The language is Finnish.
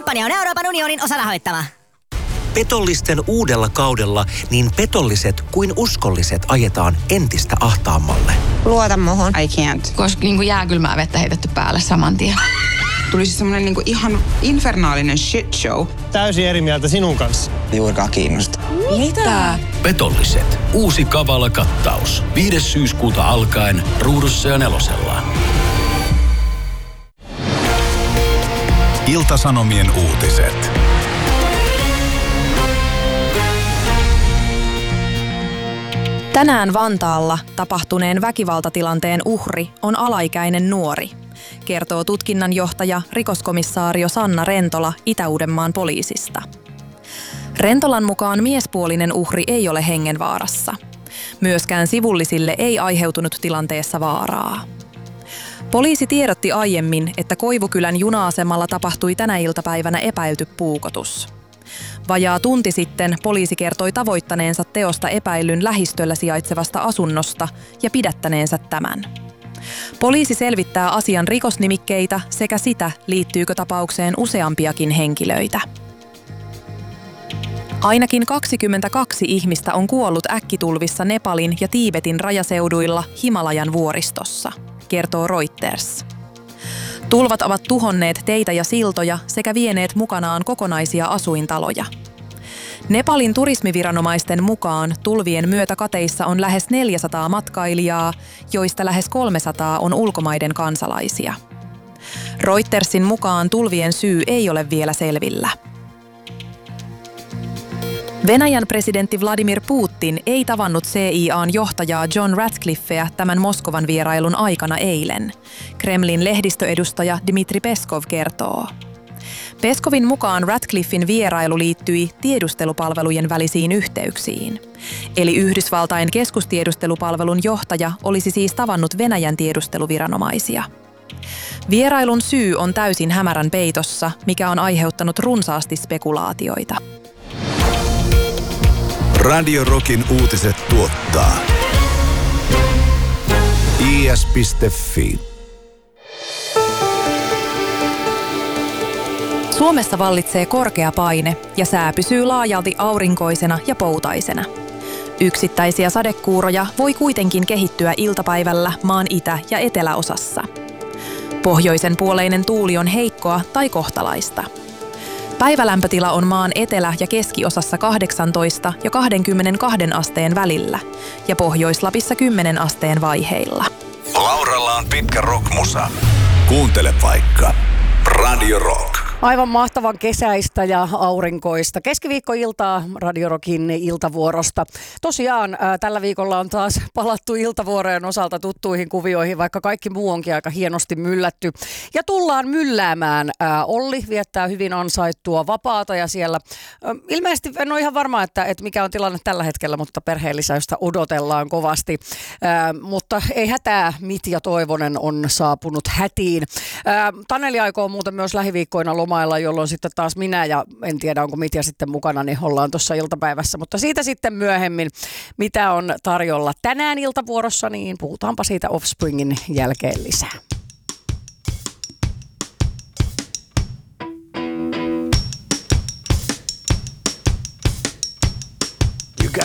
Espanja on Euroopan unionin osarahoittama. Petollisten uudella kaudella niin petolliset kuin uskolliset ajetaan entistä ahtaammalle. Luota muhun. I can't. Koska jääkylmää vettä heitetty päälle saman tien. Tulisi semmoinen ihan infernaalinen shit show. Täysin eri mieltä sinun kanssa. Juurikaan kiinnosta. Mitä? Petolliset. Uusi kavala kattaus. 5. syyskuuta alkaen Ruudussa ja Nelosella. Ilta-Sanomien uutiset. Tänään Vantaalla tapahtuneen väkivaltatilanteen uhri on alaikäinen nuori, kertoo tutkinnanjohtaja rikoskomissaario Sanna Rentola Itä-Uudenmaan poliisista. Rentolan mukaan miespuolinen uhri ei ole hengenvaarassa. Myöskään sivullisille ei aiheutunut tilanteessa vaaraa. Poliisi tiedotti aiemmin, että Koivukylän juna-asemalla tapahtui tänä iltapäivänä epäilty puukotus. Vajaa tunti sitten poliisi kertoi tavoittaneensa teosta epäillyn lähistöllä sijaitsevasta asunnosta ja pidättäneensä tämän. Poliisi selvittää asian rikosnimikkeitä sekä sitä, liittyykö tapaukseen useampiakin henkilöitä. Ainakin 22 ihmistä on kuollut äkkitulvissa Nepalin ja Tiibetin rajaseuduilla Himalajan vuoristossa, kertoo Reuters. Tulvat ovat tuhonneet teitä ja siltoja sekä vieneet mukanaan kokonaisia asuintaloja. Nepalin turismiviranomaisten mukaan tulvien myötä kateissa on lähes 400 matkailijaa, joista lähes 300 on ulkomaiden kansalaisia. Reutersin mukaan tulvien syy ei ole vielä selvillä. Venäjän presidentti Vladimir Putin ei tavannut CIA:n johtajaa John Ratcliffeä tämän Moskovan vierailun aikana eilen, Kremlin lehdistöedustaja Dmitri Peskov kertoo. Peskovin mukaan Ratcliffin vierailu liittyi tiedustelupalvelujen välisiin yhteyksiin. Eli Yhdysvaltain keskustiedustelupalvelun johtaja olisi siis tavannut Venäjän tiedusteluviranomaisia. Vierailun syy on täysin hämärän peitossa, mikä on aiheuttanut runsaasti spekulaatioita. Radio Rockin uutiset tuottaa is.fi. Suomessa vallitsee korkea paine ja sää pysyy laajalti aurinkoisena ja poutaisena. Yksittäisiä sadekuuroja voi kuitenkin kehittyä iltapäivällä maan itä- ja eteläosassa. Pohjoisen puoleinen tuuli on heikkoa tai kohtalaista. Päivälämpötila on maan etelä- ja keskiosassa 18 ja 22 asteen välillä ja Pohjois-Lapissa 10 asteen vaiheilla. Lauralla on pitkä rockmusa. Kuuntele vaikka Radio Rock. Aivan mahtavan kesäistä ja aurinkoista keskiviikkoiltaa Radio Rockin iltavuorosta. Tosiaan tällä viikolla on taas palattu iltavuorojen osalta tuttuihin kuvioihin, vaikka kaikki muu onkin aika hienosti myllätty. Ja tullaan mylläämään. Olli viettää hyvin ansaittua vapaata ja siellä ilmeisesti, en ole ihan varma, että mikä on tilanne tällä hetkellä, mutta perheellisäystä odotellaan kovasti. Mutta ei hätää, Mitja Toivonen on saapunut hätiin. Taneli aikoo muuten myös lähiviikkoina lomailla, jolloin sitten taas minä ja en tiedä onko Mitja sitten mukana, niin ollaan tuossa iltapäivässä. Mutta siitä sitten myöhemmin, mitä on tarjolla tänään iltavuorossa, niin puhutaanpa siitä Offspringin jälkeen lisää.